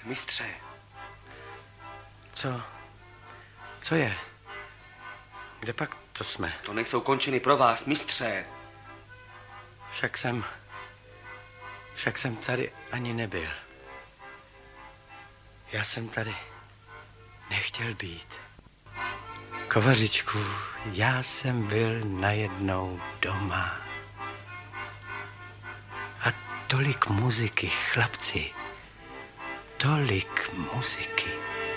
Mistře. Co je? Kde pak to jsme? To nejsou končiny pro vás, mistře. Však jsem tady ani nebyl. Já jsem tady nechtěl být. Kovařičku, já jsem byl najednou doma. A tolik muziky, chlapci. Tolik muziky.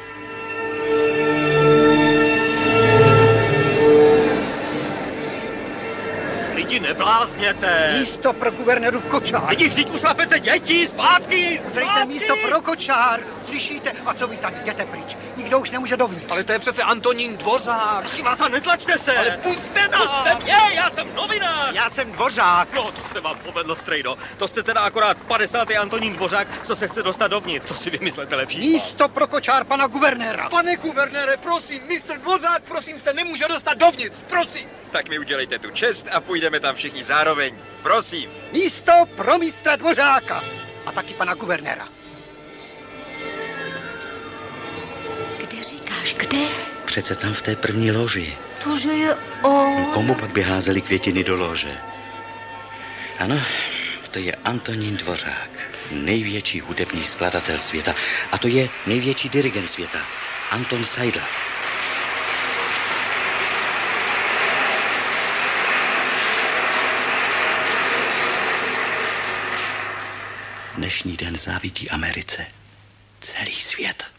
Lidi, neblázněte! Místo pro guvernéru Kočár! Lidi, vždyť ušlapete děti! Zpátky! Dejte místo pro Kočár! Slyšíte? A co vy tady? Jděte pryč. Nikdo už nemůže dovnitř. Ale to je přece Antonín Dvořák! Prosím vás, a netlačte se! Ale puste nás! Puste mě, já jsem novinář! Já jsem Dvořák! No, to se vám povedlo, strejdo. To jste teda akorát 50. Antonín Dvořák, co se chce dostat dovnitř. To si vymyslete lepší. Místo pro Kočár pana guvernéra! Pane guvernére, prosím, mistr Dvořák, prosím, se nemůže dostat dovnitř, prosím! Tak mi udělejte tu čest a půjdeme tam všichni zároveň. Prosím. Místo pro mistra Dvořáka! A taky pana guvernéra. Kde říkáš, kde? Přece tam v té první loži. Tože je on. Komu pak by házeli květiny do lože? Ano, to je Antonín Dvořák. Největší hudební skladatel světa. A to je největší dirigent světa. Anton Seidl. Dnešní den závidí Americe. Celý svět.